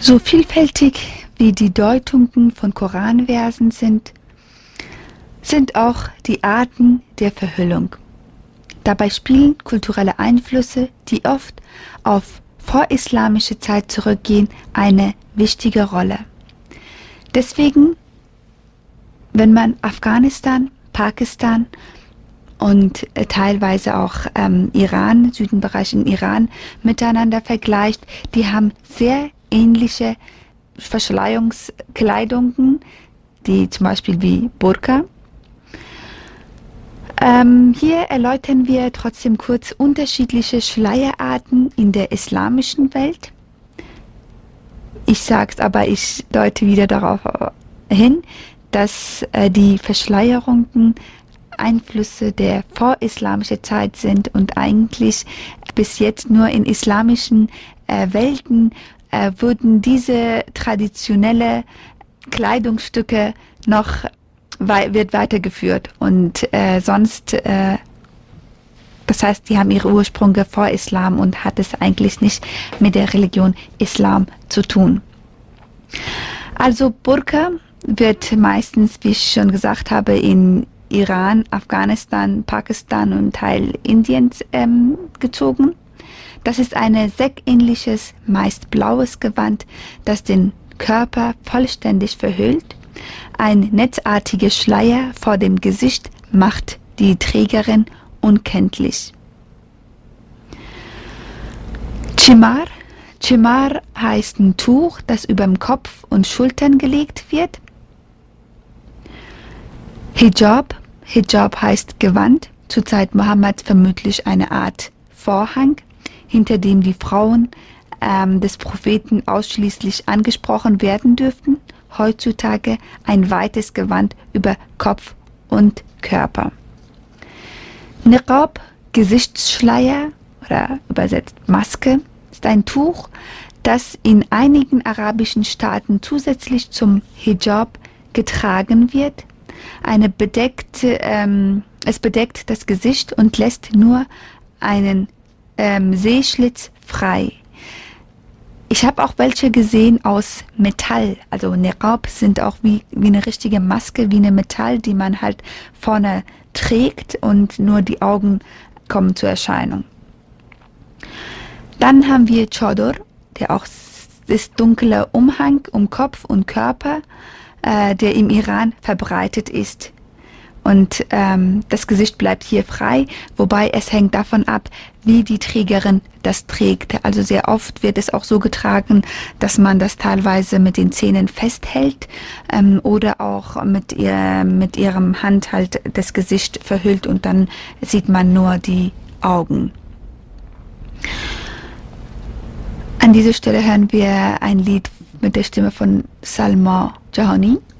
So vielfältig wie die Deutungen von Koranversen sind auch die Arten der Verhüllung. Dabei spielen kulturelle Einflüsse, die oft auf vorislamische Zeit zurückgehen, eine wichtige Rolle. Deswegen, wenn man Afghanistan, Pakistan und teilweise auch Iran, Südenbereich in Iran miteinander vergleicht, die haben sehr ähnliche Verschleierungskleidungen, die zum Beispiel wie Burka. Hier erläutern wir trotzdem kurz unterschiedliche Schleierarten in der islamischen Welt. Ich sage es, aber ich deute wieder darauf hin, dass die Verschleierungen Einflüsse der vorislamischen Zeit sind und eigentlich bis jetzt nur in islamischen Welten wurden diese traditionelle Kleidungsstücke noch wird weitergeführt und sonst, das heißt, die haben ihre Ursprünge vor Islam und hat es eigentlich nicht mit der Religion Islam zu tun. Also Burka wird meistens, wie ich schon gesagt habe, in Iran, Afghanistan, Pakistan und Teil Indiens gezogen. Das ist ein säckähnliches, meist blaues Gewand, das den Körper vollständig verhüllt. Ein netzartiger Schleier vor dem Gesicht macht die Trägerin unkenntlich. Chimar heißt ein Tuch, das über dem Kopf und Schultern gelegt wird. Hijab heißt Gewand, zur Zeit Mohammeds vermutlich eine Art Vorhang, hinter dem die Frauen des Propheten ausschließlich angesprochen werden dürften. Heutzutage ein weites Gewand über Kopf und Körper. Niqab, Gesichtsschleier oder übersetzt Maske, ist ein Tuch, das in einigen arabischen Staaten zusätzlich zum Hijab getragen wird. Es bedeckt das Gesicht und lässt nur einen Sehschlitz frei. Ich habe auch welche gesehen aus Metall, also Niqab sind auch wie eine richtige Maske, wie eine Metall, die man halt vorne trägt und nur die Augen kommen zur Erscheinung. Dann haben wir Chador, der auch ist dunkler Umhang um Kopf und Körper, der im Iran verbreitet ist. Und das Gesicht bleibt hier frei, wobei es hängt davon ab, wie die Trägerin das trägt. Also sehr oft wird es auch so getragen, dass man das teilweise mit den Zähnen festhält oder auch mit ihrem Hand halt das Gesicht verhüllt und dann sieht man nur die Augen. An dieser Stelle hören wir ein Lied mit der Stimme von Salman Jahani.